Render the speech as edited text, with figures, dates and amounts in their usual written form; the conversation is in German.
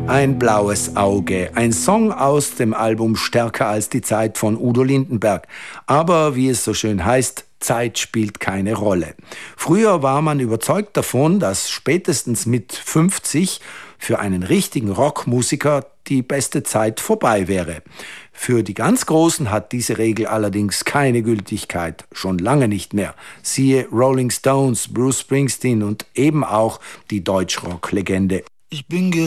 Ein blaues Auge, ein Song aus dem Album Stärker als die Zeit von Udo Lindenberg. Aber wie es so schön heißt, Zeit spielt keine Rolle. Früher war man überzeugt davon, dass spätestens mit 50 für einen richtigen Rockmusiker die beste Zeit vorbei wäre. Für die ganz Großen hat diese Regel allerdings keine Gültigkeit, schon lange nicht mehr. Siehe Rolling Stones, Bruce Springsteen und eben auch die Deutschrock-Legende. Ich bin